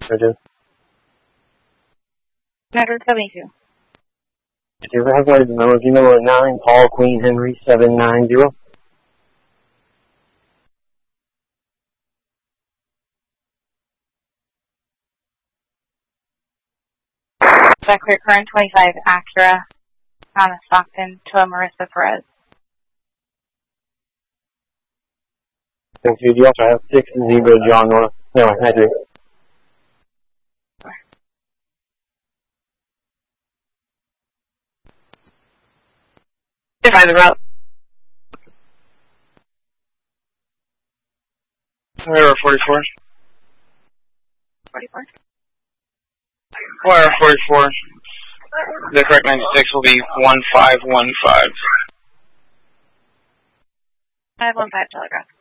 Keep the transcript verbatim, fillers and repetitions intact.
Roger. Network seventy-two. Do you have a number number nine, Paul Queen Henry seven nine zero? Back clear current twenty-five Acura, Thomas Stockton to Marissa Perez. Thank you. Do you also have six Zebra John North? No, I do. Divide the route. Wire forty-four. forty-four. Wire forty-four. The correct ninety-six will be one five one five. five one five Telegraph.